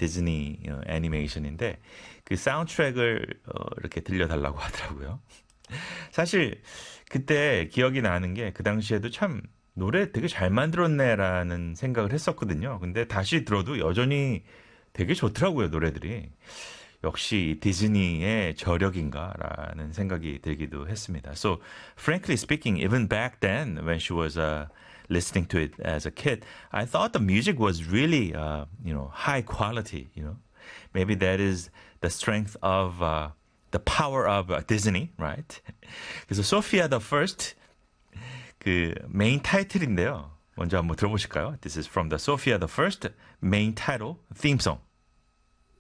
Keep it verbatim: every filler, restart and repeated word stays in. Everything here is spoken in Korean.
디즈니 어, 애니메이션인데 그 사운드트랙을 어, 이렇게 들려달라고 하더라고요. 사실 그때 기억이 나는 게 그 당시에도 참 노래 되게 잘 만들었네라는 생각을 했었거든요. 근데 다시 들어도 여전히 되게 좋더라고요, 노래들이. 역시 디즈니의 저력인가라는 생각이 들기도 했습니다. So, frankly speaking, even back then, when she was uh, listening to it as a kid, I thought the music was really, uh, you know, high quality. You know, maybe that is the strength of uh, the power of uh, Disney, right? 그래서 Sophia the First 그 메인 타이틀인데요. 먼저 한번 들어보실까요? This is from the Sophia the First main title theme song.